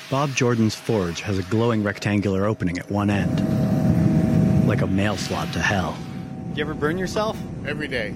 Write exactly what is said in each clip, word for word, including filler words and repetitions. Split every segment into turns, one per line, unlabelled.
Bob Jordan's forge has a glowing rectangular opening at one end, like a mail slot to hell. You ever burn yourself?
Every day.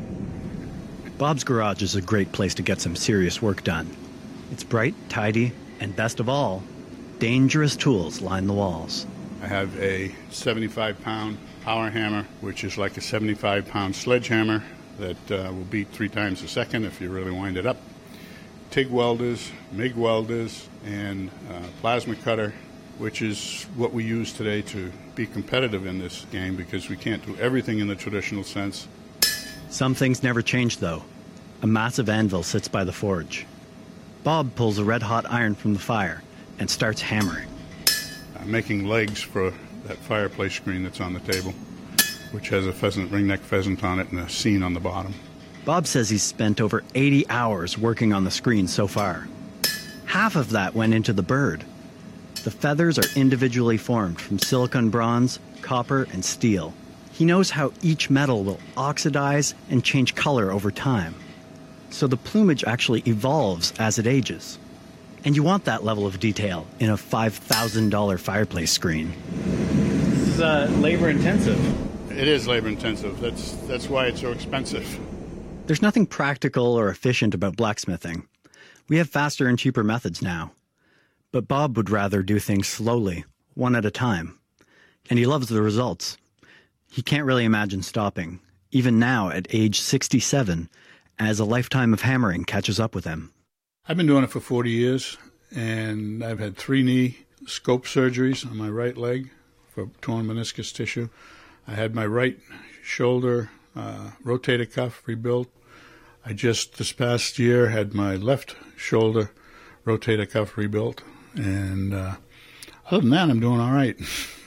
Bob's garage is a great place to get some serious work done. It's bright, tidy, and best of all, dangerous tools line the walls.
I have a seventy-five pound power hammer, which is like a seventy-five pound sledgehammer that uh, will beat three times a second if you really wind it up. TIG welders, MIG welders, and uh, plasma cutter, which is what we use today to be competitive in this game because we can't do everything in the traditional sense.
Some things never change, though. A massive anvil sits by the forge. Bob pulls a red-hot iron from the fire and starts hammering.
I'm making legs for that fireplace screen that's on the table, which has a pheasant, ringneck pheasant on it and a scene on the bottom.
Bob says he's spent over eighty hours working on the screen so far. Half of that went into the bird. The feathers are individually formed from silicon bronze, copper, and steel. He knows how each metal will oxidize and change color over time. So the plumage actually evolves as it ages. And you want that level of detail in a five thousand dollars fireplace screen. This is uh, labor-intensive.
It is labor-intensive. That's, that's why it's so expensive.
There's nothing practical or efficient about blacksmithing. We have faster and cheaper methods now. But Bob would rather do things slowly, one at a time. And he loves the results. He can't really imagine stopping, even now at age sixty-seven, as a lifetime of hammering catches up with him.
I've been doing it for forty years, and I've had three knee scope surgeries on my right leg for torn meniscus tissue. I had my right shoulder uh, rotator cuff rebuilt. I just, this past year, had my left shoulder rotator cuff rebuilt. And uh, other than that, I'm doing all right.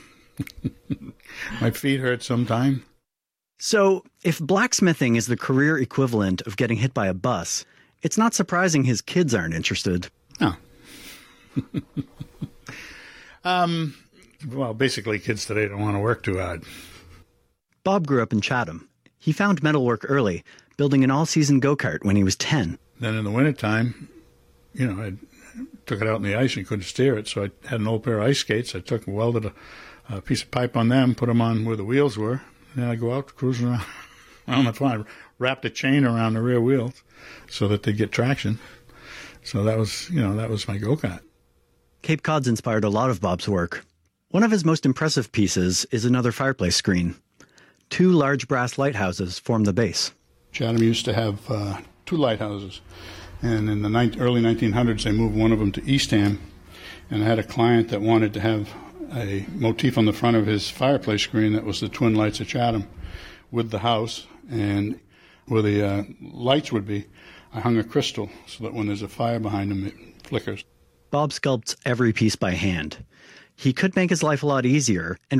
My feet hurt sometimes.
So, if blacksmithing is the career equivalent of getting hit by a bus, it's not surprising his kids aren't interested.
No. um, well, basically, kids today don't want to work too hard.
Bob grew up in Chatham. He found metalwork early, building an all-season go-kart when he was ten.
Then in the wintertime, you know, I took it out in the ice and couldn't steer it, so I had an old pair of ice skates. I took and welded a, a piece of pipe on them, put them on where the wheels were, and then I go out cruising around, around the farm. Wrapped a chain around the rear wheels so that they get traction. So that was, you know, that was my go-kart.
Cape Cod's inspired a lot of Bob's work. One of his most impressive pieces is another fireplace screen. Two large brass lighthouses form the base.
Chatham used to have uh, two lighthouses, and in the ni- early nineteen hundreds they moved one of them to Eastham, and I had a client that wanted to have a motif on the front of his fireplace screen that was the twin lights of Chatham with the house, and where the uh, lights would be, I hung a crystal so that when there's a fire behind them, it flickers.
Bob sculpts every piece by hand. He could make his life a lot easier and